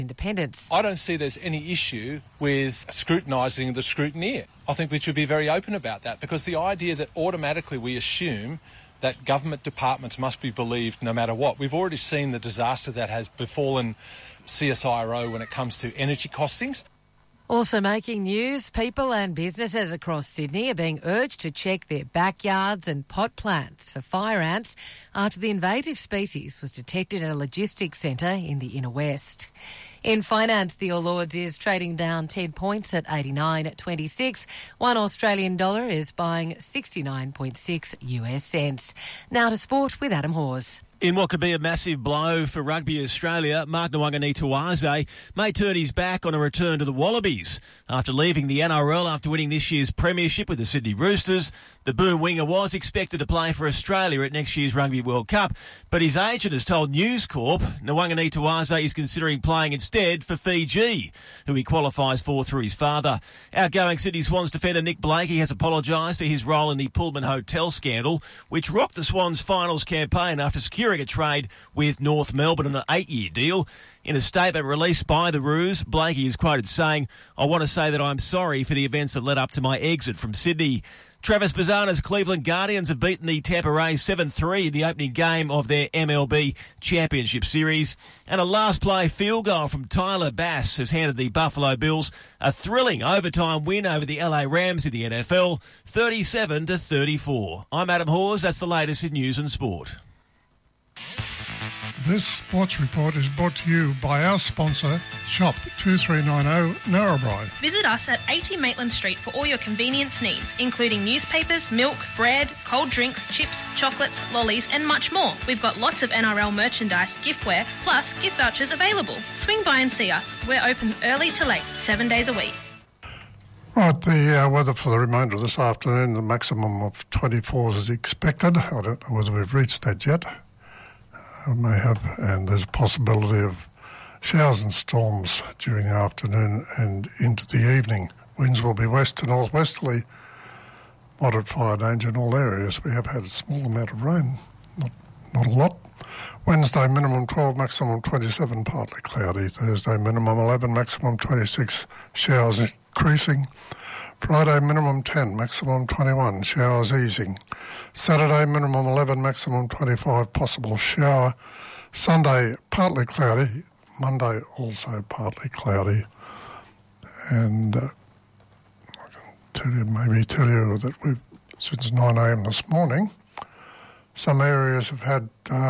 Independence. I don't see there's any issue with scrutinising the scrutineer. I think we should be very open about that, because the idea that automatically we assume that government departments must be believed no matter what. We've already seen the disaster that has befallen CSIRO when it comes to energy costings. Also making news, people and businesses across Sydney are being urged to check their backyards and pot plants for fire ants after the invasive species was detected at a logistics centre in the inner west. In finance, the All Ords is trading down 10 points at 89.26. One Australian dollar is buying 69.6 US cents. Now to sport with Adam Hawes. In what could be a massive blow for Rugby Australia, Mark Nawaqanitawase may turn his back on a return to the Wallabies. After leaving the NRL after winning this year's premiership with the Sydney Roosters, the boom winger was expected to play for Australia at next year's Rugby World Cup, but his agent has told News Corp Nawaqanitawase is considering playing instead for Fiji, who he qualifies for through his father. Outgoing Sydney Swans defender Nick Blakey has apologised for his role in the Pullman Hotel scandal, which rocked the Swans' finals campaign after securing a trade with North Melbourne on an 8-year deal. In a statement released by the Roos, Blakey is quoted saying, "I want to say that I'm sorry for the events that led up to my exit from Sydney." Travis Bazzana's Cleveland Guardians have beaten the Tampa Rays 7-3 in the opening game of their MLB Championship Series. And a last-play field goal from Tyler Bass has handed the Buffalo Bills a thrilling overtime win over the LA Rams in the NFL, 37-34. I'm Adam Hawes. That's the latest in news and sport. This sports report is brought to you by our sponsor, Shop 2390 Narrabri. Visit us at 80 Maitland Street for all your convenience needs, including newspapers, milk, bread, cold drinks, chips, chocolates, lollies and much more. We've got lots of NRL merchandise, giftware, plus gift vouchers available. Swing by and see us. We're open early to late, 7 days a week. Right, the weather for the remainder of this afternoon, the maximum of 24 is expected. I don't know whether we've reached that yet. May have, and there's a possibility of showers and storms during the afternoon and into the evening. Winds will be west to northwesterly, moderate fire danger in all areas. We have had a small amount of rain, not a lot. Wednesday minimum 12, maximum 27, partly cloudy. Thursday minimum 11, maximum 26, showers increasing. Friday minimum 10, maximum 21, showers easing. Saturday minimum 11, maximum 25, possible shower. Sunday partly cloudy. Monday also partly cloudy. And I can tell you that we've, since 9 a.m. this morning, some areas have had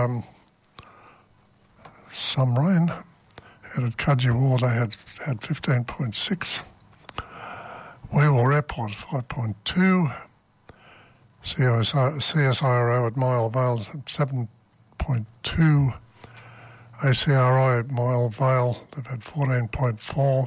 some rain. Out at Cudgewar they had 15.6. Weevil Airport 5.2. CSIRO at Mile Vale 7.2. ACRI at Mile Vale, they've had 14.4.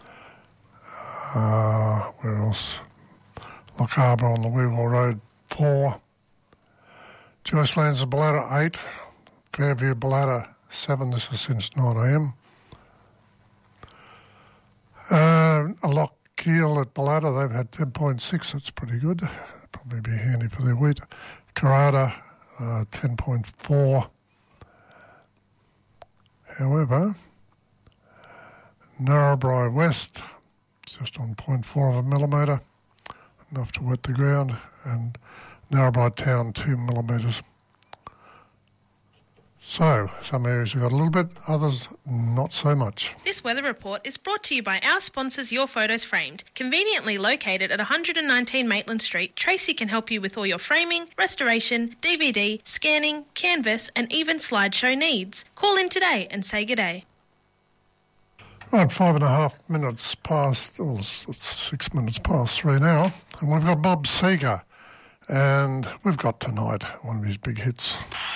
Where else? Lock Harbour on the Weevil Road 4. Joyce Lands of Ballada 8. Fairview Ballada 7. This is since 9 a.m. A Lock Keel at Ballada, they've had 10.6. That's pretty good. Probably be handy for their wheat. Karada, 10.4. However, Narrabri West, just on 0.4 of a millimetre, enough to wet the ground, and Narrabri Town 2 millimetres. So, some areas have got a little bit, others not so much. This weather report is brought to you by our sponsors Your Photos Framed. Conveniently located at 119 Maitland Street, Tracy can help you with all your framing, restoration, DVD, scanning, canvas and even slideshow needs. Call in today and say g'day. Right, 5.5 minutes past, it's 6 minutes past 3 now, and we've got Bob Seger, and we've got Tonight, one of his big hits.